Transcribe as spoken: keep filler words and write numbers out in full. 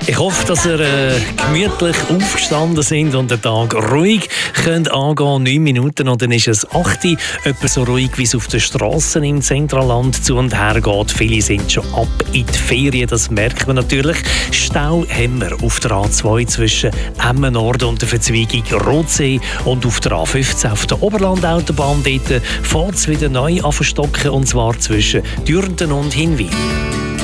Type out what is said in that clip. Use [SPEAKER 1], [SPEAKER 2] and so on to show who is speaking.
[SPEAKER 1] Ich hoffe, dass ihr äh, gemütlich aufgestanden sind und den Tag ruhig könnt angehen. Neun Minuten und dann ist es acht Uhr. Etwa so ruhig, wie es auf den Strassen im Zentralland zu und her geht. Viele sind schon ab in die Ferien, das merkt man natürlich. Stau haben wir auf der A zwei zwischen Emmen Nord und der Verzweigung Rotsee und auf der A fünfzehn auf der Oberlandautobahn. Dort fährt es wieder neu an verstocken, und zwar zwischen Dürnten und Hinwil.